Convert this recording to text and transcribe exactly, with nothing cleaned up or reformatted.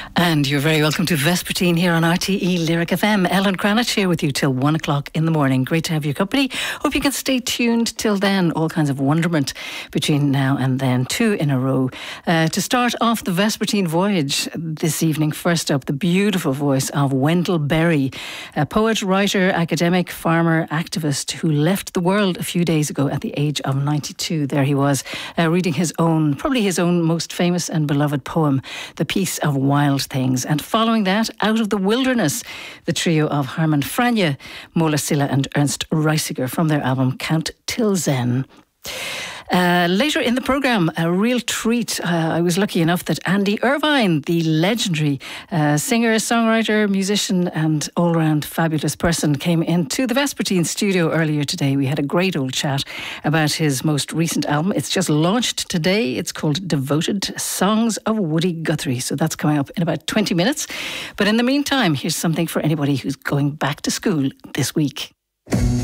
And you're very welcome to Vespertine here on R T E Lyric F M. Ellen Cranach here with you till one o'clock in the morning. Great to have your company. Hope you can stay tuned till then. All kinds of wonderment between now and then. Two in a row. Uh, to start off the Vespertine voyage this evening, first up, the beautiful voice of Wendell Berry, a poet, writer, academic, farmer, activist who left the world a few days ago at the age of ninety-two. There he was, uh, reading his own, probably his own most famous and beloved poem, The Peace of Wild Things. And following that, Out of the Wilderness, the trio of Harman Franje, Mola Silla and Ernst Reisiger from their album Count Till Zen. Uh, later in the programme, a real treat. Uh, I was lucky enough that Andy Irvine, the legendary uh, singer, songwriter, musician and all-round fabulous person, came into the Vespertine studio earlier today. We had a great old chat about his most recent album. It's just launched today. It's called Devoted Songs of Woody Guthrie. So that's coming up in about twenty minutes. But in the meantime, here's something for anybody who's going back to school this week.